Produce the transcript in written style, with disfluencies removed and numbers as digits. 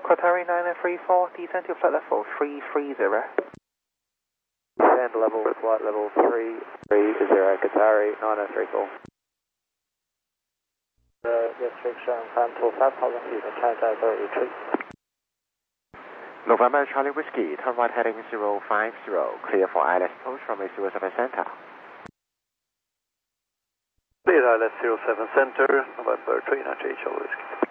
Qatari 9934, descend to flight level 330. Descend level, flight level 330, Qatari 9934. Restriction, climb to 5,000 feet and change diver retreat. November Charlie Whiskey, turn right heading 050, clear for ILS approach from a 07 center. Clear ILS 07 center, November 398 Charlie Whiskey.